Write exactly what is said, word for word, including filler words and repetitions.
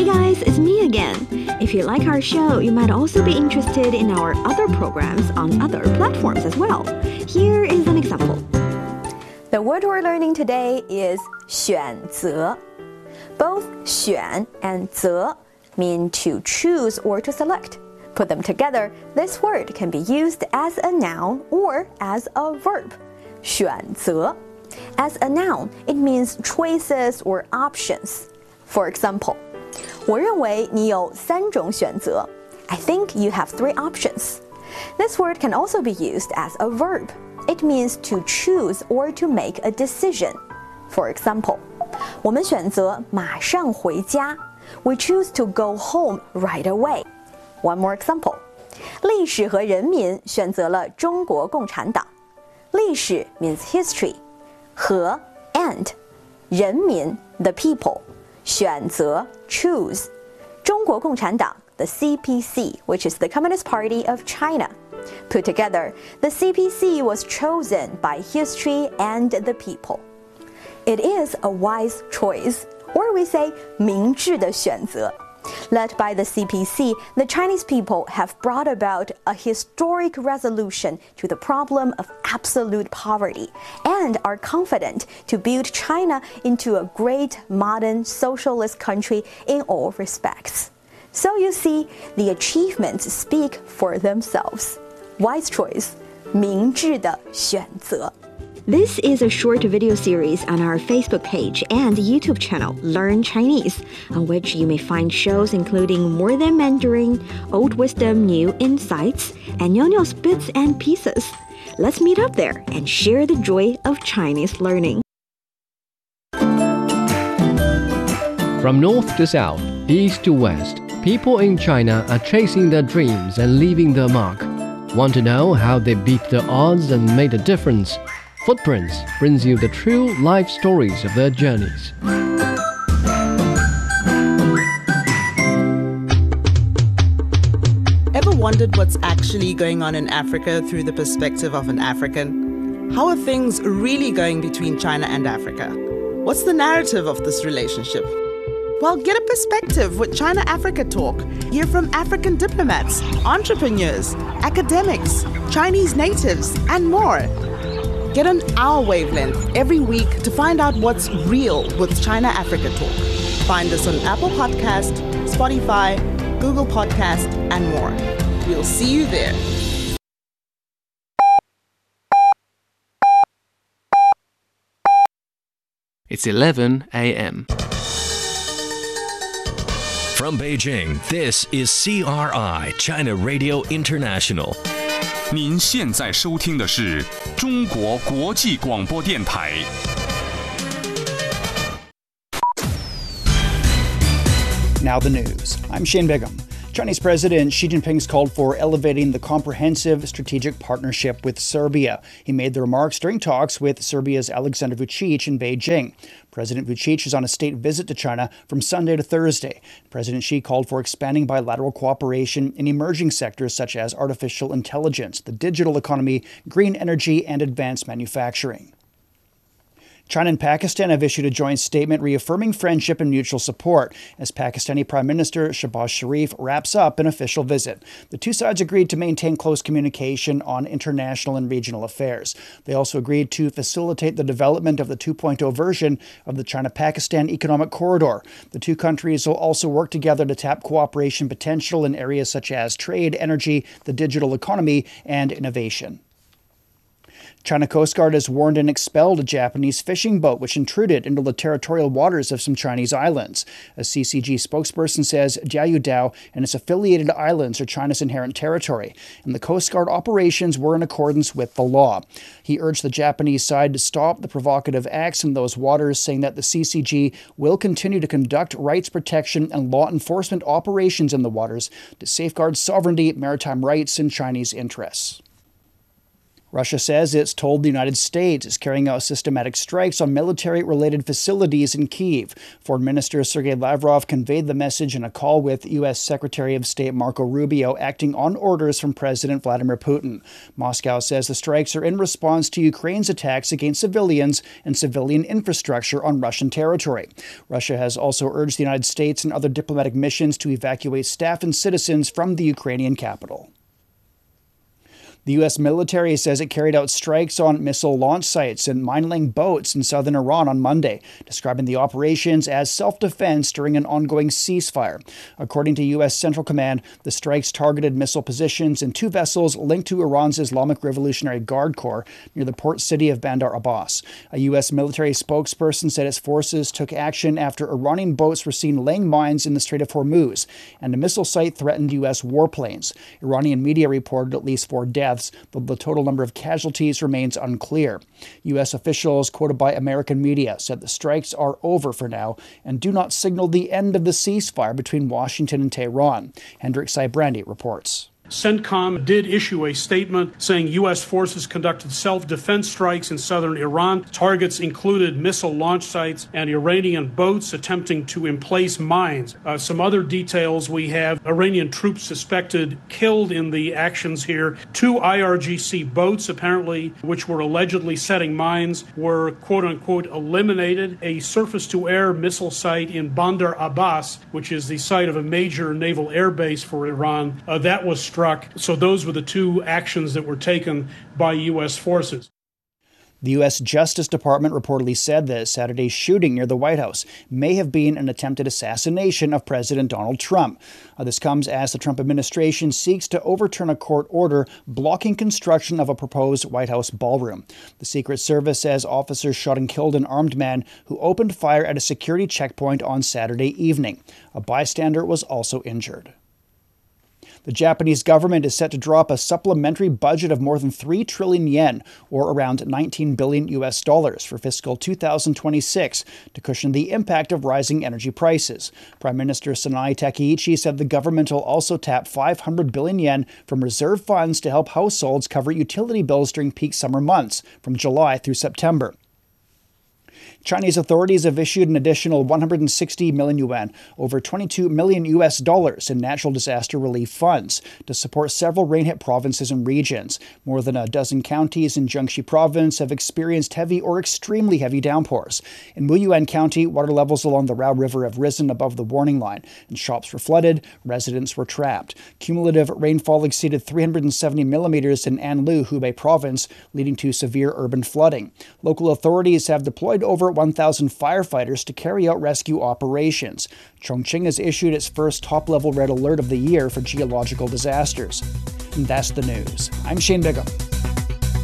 guys, it's me again. If you like our show, you might also be interested in our other programs on other platforms as well. Here is an example. The word we're learning today is 选择. Both 选 and 择 mean to choose or to select. Put them together, this word can be used as a noun or as a verb. 选择. As a noun, it means choices or options. For example, 我认为你有三种选择. I think you have three options. This word can also be used as a verb. It means to choose or to make a decision. For example, 我们选择马上回家. We choose to go home right away. One more example. 历史和人民选择了中国共产党. 历史 means history. 和 and. 人民 the people. 选择 choose. 中国共产党 the C P C, which is the Communist Party of China. Put together, the C P C was chosen by history and the people. It is a wise choice, or we say 明智的选择. Led by the C P C, the Chinese people have brought about a historic resolution to the problem of absolute poverty and are confident to build China into a great modern socialist country in all respects. So you see, the achievements speak for themselves. Wise choice, 明智的选择. This is a short video series on our Facebook page and YouTube channel, Learn Chinese, on which you may find shows including More Than Mandarin, Old Wisdom, New Insights, and Nyo-Nyo's Bits and Pieces. Let's meet up there and share the joy of Chinese learning. From north to south, east to west, people in China are chasing their dreams and leaving their mark. Want to know how they beat the odds and made a difference? Footprints brings you the true life stories of their journeys. Ever wondered what's actually going on in Africa through the perspective of an African? How are things really going between China and Africa? What's the narrative of this relationship? Well, get a perspective with China Africa Talk. Hear from African diplomats, entrepreneurs, academics, Chinese natives, and more. Get on our wavelength every week to find out what's real with China Africa Talk. Find us on Apple Podcast, Spotify, Google Podcast, and more. We'll see you there. It's eleven a m From Beijing, this is C R I, China Radio International. 您现在收听的是中国国际广播电台。 Now the news. I'm Shane Begum. Chinese President Xi Jinping's called for elevating the comprehensive strategic partnership with Serbia. He made the remarks during talks with Serbia's Alexander Vučić in Beijing. President Vučić is on a state visit to China from Sunday to Thursday. President Xi called for expanding bilateral cooperation in emerging sectors such as artificial intelligence, the digital economy, green energy, and advanced manufacturing. China and Pakistan have issued a joint statement reaffirming friendship and mutual support as Pakistani Prime Minister Shehbaz Sharif wraps up an official visit. The two sides agreed to maintain close communication on international and regional affairs. They also agreed to facilitate the development of the two point oh version of the China-Pakistan Economic Corridor. The two countries will also work together to tap cooperation potential in areas such as trade, energy, the digital economy, and innovation. China Coast Guard has warned and expelled a Japanese fishing boat which intruded into the territorial waters of some Chinese islands. A C C G spokesperson says Diaoyudao and its affiliated islands are China's inherent territory, and the Coast Guard operations were in accordance with the law. He urged the Japanese side to stop the provocative acts in those waters, saying that the C C G will continue to conduct rights protection and law enforcement operations in the waters to safeguard sovereignty, maritime rights, and Chinese interests. Russia says it's told the United States is carrying out systematic strikes on military-related facilities in Kyiv. Foreign Minister Sergei Lavrov conveyed the message in a call with U S Secretary of State Marco Rubio, acting on orders from President Vladimir Putin. Moscow says the strikes are in response to Ukraine's attacks against civilians and civilian infrastructure on Russian territory. Russia has also urged the United States and other diplomatic missions to evacuate staff and citizens from the Ukrainian capital. The U S military says it carried out strikes on missile launch sites and mine-laying boats in southern Iran on Monday, describing the operations as self-defense during an ongoing ceasefire. According to U S Central Command, the strikes targeted missile positions in two vessels linked to Iran's Islamic Revolutionary Guard Corps near the port city of Bandar Abbas. A U S military spokesperson said its forces took action after Iranian boats were seen laying mines in the Strait of Hormuz, and a missile site threatened U S warplanes. Iranian media reported at least four deaths, though the total number of casualties remains unclear. U S officials, quoted by American media, said the strikes are over for now and do not signal the end of the ceasefire between Washington and Tehran. Hendrik Sybrandy reports. CENTCOM did issue a statement saying U S forces conducted self-defense strikes in southern Iran. Targets included missile launch sites and Iranian boats attempting to emplace mines. Uh, some other details we have: Iranian troops suspected killed in the actions here. Two I R G C boats, apparently, which were allegedly setting mines, were quote-unquote eliminated. A surface-to-air missile site in Bandar Abbas, which is the site of a major naval air base for Iran, uh, that was struck. So those were the two actions that were taken by U S forces. The U S Justice Department reportedly said that Saturday's shooting near the White House may have been an attempted assassination of President Donald Trump. Uh, this comes as the Trump administration seeks to overturn a court order blocking construction of a proposed White House ballroom. The Secret Service says officers shot and killed an armed man who opened fire at a security checkpoint on Saturday evening. A bystander was also injured. The Japanese government is set to drop a supplementary budget of more than three trillion yen, or around nineteen billion U S dollars, for fiscal two thousand twenty-six to cushion the impact of rising energy prices. Prime Minister Sanae Takaichi said the government will also tap five hundred billion yen from reserve funds to help households cover utility bills during peak summer months, from July through September. Chinese authorities have issued an additional one hundred sixty million yuan, over twenty-two million U S dollars, in natural disaster relief funds to support several rain-hit provinces and regions. More than a dozen counties in Jiangxi province have experienced heavy or extremely heavy downpours. In Wuyuan County, water levels along the Rao River have risen above the warning line, and shops were flooded, residents were trapped. Cumulative rainfall exceeded three hundred seventy millimeters in Anlu, Hubei province, leading to severe urban flooding. Local authorities have deployed over one thousand firefighters to carry out rescue operations. Chongqing has issued its first top-level red alert of the year for geological disasters. And that's the news. I'm Shane Bigham.